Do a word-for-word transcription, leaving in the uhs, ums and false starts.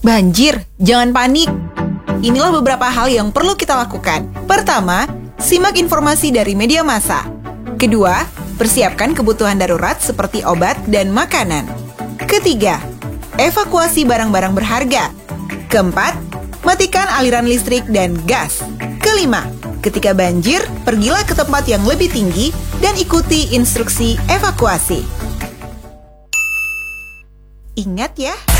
Banjir, jangan panik. Inilah beberapa hal yang perlu kita lakukan. Pertama, simak informasi dari media massa. Kedua, persiapkan kebutuhan darurat seperti obat dan makanan. Ketiga, evakuasi barang-barang berharga. Keempat, matikan aliran listrik dan gas. Kelima, ketika banjir, pergilah ke tempat yang lebih tinggi dan ikuti instruksi evakuasi. Ingat ya.